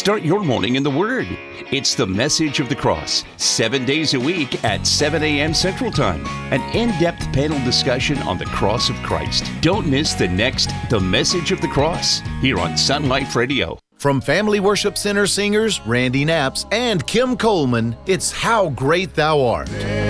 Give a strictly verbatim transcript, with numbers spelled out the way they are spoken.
Start your morning in the Word. It's the Message of the Cross, seven days a week at seven a.m. Central Time. An in-depth panel discussion on the cross of Christ. Don't miss the next The Message of the Cross here on Sun Life Radio. From Family Worship Center singers Randy Knaps and Kim Coleman, it's How Great Thou Art.